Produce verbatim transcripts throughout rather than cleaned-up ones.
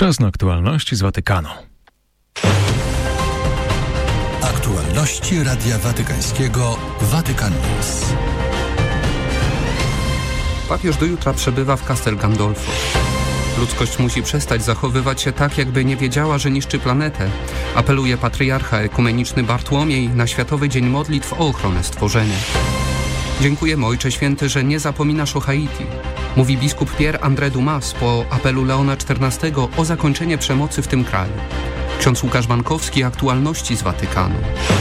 Czas na aktualności z Watykanu. Aktualności Radia Watykańskiego Vatican News. Papież do jutra przebywa w Castel Gandolfo. Ludzkość musi przestać zachowywać się tak, jakby nie wiedziała, że niszczy planetę, apeluje patriarcha ekumeniczny Bartłomiej na Światowy Dzień Modlitw o ochronę stworzenia. Dziękujemy, Ojcze Święty, że nie zapominasz o Haiti, mówi biskup Pierre André Dumas po apelu Leona czternastego o zakończenie przemocy w tym kraju. Ksiądz Łukasz Bankowski, aktualności z Watykanu.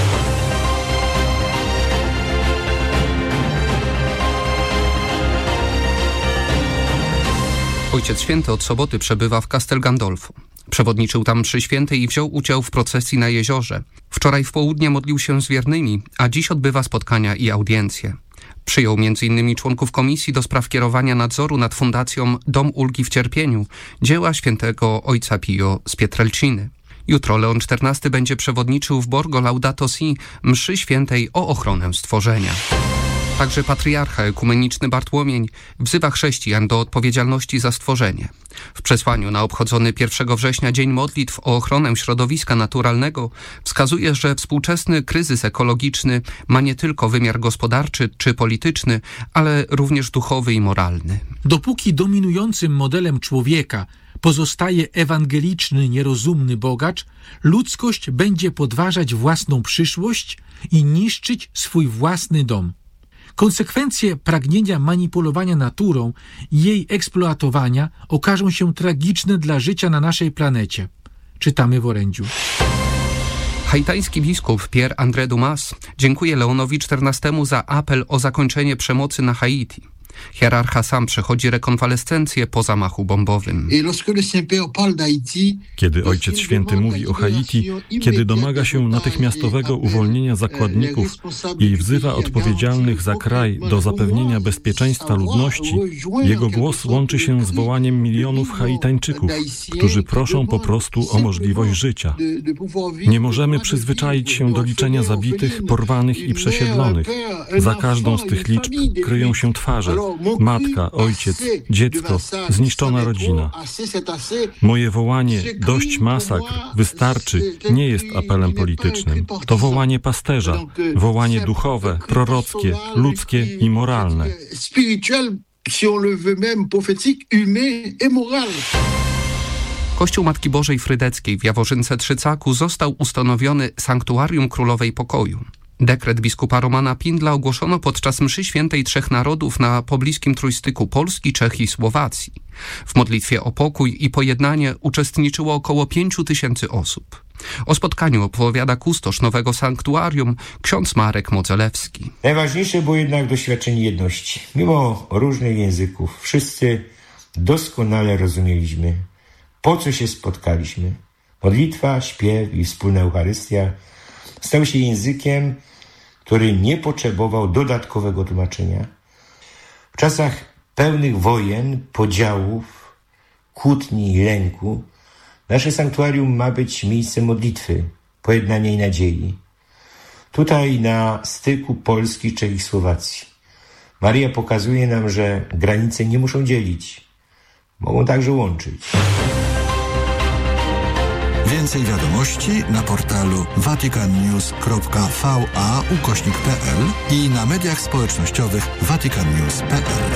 Ojciec Święty od soboty przebywa w Castel Gandolfo. Przewodniczył tam mszy świętej i wziął udział w procesji na jeziorze. Wczoraj w południe modlił się z wiernymi, a dziś odbywa spotkania i audiencje. Przyjął między innymi członków Komisji do spraw kierowania nadzoru nad Fundacją Dom Ulgi w Cierpieniu, dzieła świętego ojca Pio z Pietrelciny. Jutro Leon czternasty będzie przewodniczył w Borgo Laudato Si mszy świętej o ochronę stworzenia. Także patriarcha ekumeniczny Bartłomiej wzywa chrześcijan do odpowiedzialności za stworzenie. W przesłaniu na obchodzony pierwszego września Dzień Modlitw o ochronę środowiska naturalnego wskazuje, że współczesny kryzys ekologiczny ma nie tylko wymiar gospodarczy czy polityczny, ale również duchowy i moralny. Dopóki dominującym modelem człowieka pozostaje ewangeliczny, nierozumny bogacz, ludzkość będzie podważać własną przyszłość i niszczyć swój własny dom. Konsekwencje pragnienia manipulowania naturą i jej eksploatowania okażą się tragiczne dla życia na naszej planecie. Czytamy w orędziu. Haitański biskup Pierre André Dumas dziękuje Leonowi czternastemu za apel o zakończenie przemocy na Haiti. Hierarcha sam przechodzi rekonwalescencję po zamachu bombowym. Kiedy Ojciec Święty mówi o Haiti, kiedy domaga się natychmiastowego uwolnienia zakładników i wzywa odpowiedzialnych za kraj do zapewnienia bezpieczeństwa ludności, jego głos łączy się z wołaniem milionów Haitańczyków, którzy proszą po prostu o możliwość życia. Nie możemy przyzwyczaić się do liczenia zabitych, porwanych i przesiedlonych. Za każdą z tych liczb kryją się twarze. Matka, ojciec, dziecko, zniszczona rodzina. Moje wołanie dość masakr, wystarczy, nie jest apelem politycznym. To wołanie pasterza, wołanie duchowe, prorockie, ludzkie i moralne. Kościół Matki Bożej Frydeckiej w Jaworzynce Trzycaku został ustanowiony Sanktuarium Królowej Pokoju. Dekret biskupa Romana Pindla ogłoszono podczas mszy świętej Trzech Narodów na pobliskim trójstyku Polski, Czech i Słowacji. W modlitwie o pokój i pojednanie uczestniczyło około pięciu tysięcy osób. O spotkaniu opowiada kustosz nowego sanktuarium, ksiądz Marek Modzelewski. Najważniejsze było jednak doświadczenie jedności. Mimo różnych języków, wszyscy doskonale rozumieliśmy, po co się spotkaliśmy. Modlitwa, śpiew i wspólna Eucharystia stały się językiem, który nie potrzebował dodatkowego tłumaczenia. W czasach pełnych wojen, podziałów, kłótni i lęku nasze sanktuarium ma być miejscem modlitwy, pojednania i nadziei. Tutaj na styku Polski, Czech i Słowacji Maria pokazuje nam, że granice nie muszą dzielić, mogą także łączyć. Więcej wiadomości na portalu vaticannews kropka va ukośnik p l i na mediach społecznościowych vaticannews kropka p l.